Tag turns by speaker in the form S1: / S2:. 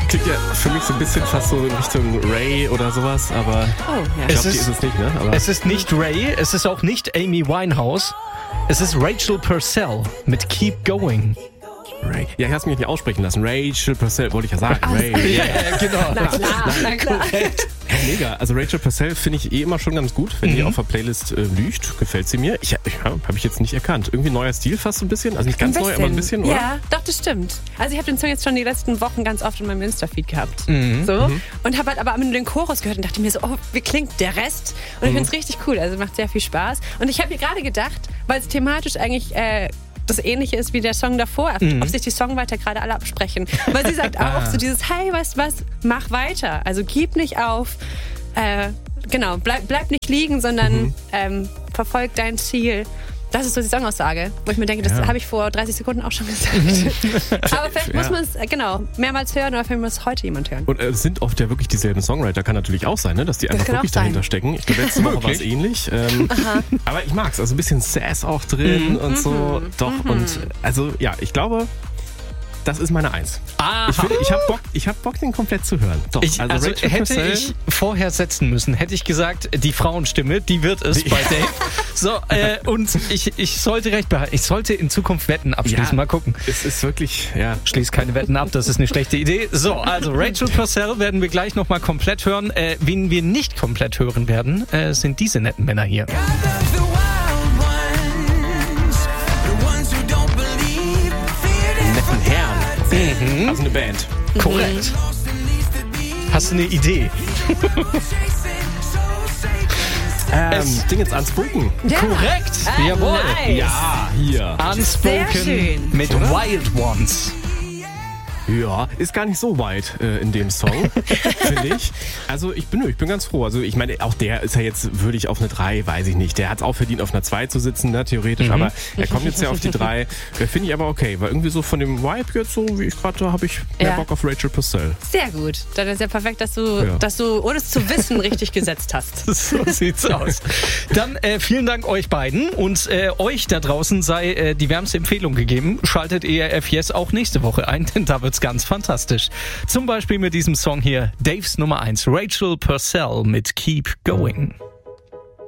S1: Klingt ja für mich so ein bisschen fast so in Richtung Ray oder sowas, aber ich glaube, die ist es nicht, ne? Aber
S2: es ist nicht Ray, es ist auch nicht Amy Winehouse. Es ist Rachel Purcell mit Keep Going.
S1: Ray. Ja, ich hab's mich nicht aussprechen lassen. Rachel Purcell, wollte ich ja sagen. Ray.
S2: Ja, genau.
S3: Na klar.
S1: Ja, mega. Also Rachel Purcell finde ich immer schon ganz gut, wenn die auf der Playlist liegt. Gefällt sie mir. Habe ich jetzt nicht erkannt. Irgendwie neuer Stil fast ein bisschen. Also nicht ganz neu, aber ein bisschen, oder?
S3: Ja, doch, das stimmt. Also ich habe den Song jetzt schon die letzten Wochen ganz oft in meinem Insta-Feed gehabt. Und habe halt aber nur den Chorus gehört und dachte mir so, oh, wie klingt der Rest? Und ich finde es richtig cool. Also macht sehr viel Spaß. Und ich habe mir gerade gedacht, weil es thematisch eigentlich das Ähnliche ist wie der Song davor, ob sich die Songwriter gerade alle absprechen. Weil sie sagt auch so dieses, hey, weißt du was, mach weiter. Also gib nicht auf, bleib nicht liegen, sondern verfolg dein Ziel. Das ist so die Songaussage, wo ich mir denke, das habe ich vor 30 Sekunden auch schon gesagt. Aber vielleicht muss man es mehrmals hören oder vielleicht muss heute jemand hören.
S1: Und es sind oft ja wirklich dieselben Songwriter, kann natürlich auch sein, ne? Dass die einfach wirklich dahinter stecken. Ich glaube, letzte Woche war es ähnlich. Aber ich mag's, also ein bisschen Sass auch drin und so. Doch, und also ja, ich glaube, das ist meine Eins. Ich hab Bock, den komplett zu hören. Doch,
S2: also hätte ich vorher setzen müssen, hätte ich gesagt, die Frauenstimme, die wird es bei Dave. So, und ich sollte recht behalten. Ich sollte in Zukunft Wetten abschließen.
S1: Ja,
S2: mal gucken.
S1: Es ist wirklich,
S2: Schließ keine Wetten ab, das ist eine schlechte Idee. So, also Rachel Purcell werden wir gleich nochmal komplett hören. Wen wir nicht komplett hören werden, sind diese netten Männer hier.
S1: Netten Herren. Also eine Band.
S2: Korrekt. Hast du eine Idee?
S1: Dingens Unspoken.
S3: Ja.
S2: Korrekt. Jawohl.
S3: Nice.
S1: Ja, hier.
S3: Sehr
S2: Unspoken
S3: schön.
S2: mit Wild Ones.
S1: Ja, ist gar nicht so weit in dem Song, finde ich. Also ich bin ganz froh. Also ich meine, auch der ist ja jetzt würdig auf eine 3, weiß ich nicht. Der hat es auch verdient, auf einer 2 zu sitzen, ne, theoretisch. Aber er kommt jetzt ja auf die 3. Finde ich aber okay, weil irgendwie so von dem Vibe jetzt so, wie ich gerade da, habe ich mehr Bock auf Rachel Purcell.
S3: Sehr gut. Dann ist ja perfekt, dass du ohne es zu wissen, richtig gesetzt hast.
S2: So sieht's aus. Dann vielen Dank euch beiden und euch da draußen sei die wärmste Empfehlung gegeben. Schaltet ERF Yes auch nächste Woche ein, denn da wird's ganz fantastisch. Zum Beispiel mit diesem Song hier, Daves Nummer 1, Rachel Purcell mit Keep Going.